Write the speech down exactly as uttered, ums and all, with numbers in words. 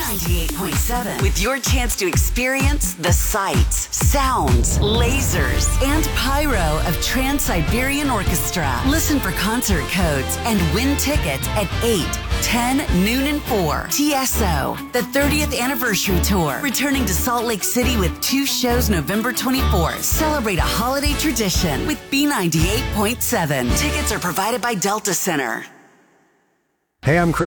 ninety-eight point seven with your chance to experience the sights, sounds, lasers, and pyro of Trans-Siberian Orchestra. Listen for concert codes and win tickets at eight, ten, noon, and four. T S O, the thirtieth Anniversary Tour, returning to Salt Lake City with two shows November twenty-fourth. Celebrate a holiday tradition with B ninety-eight point seven. Tickets are provided by Delta Center. Hey, I'm Chris.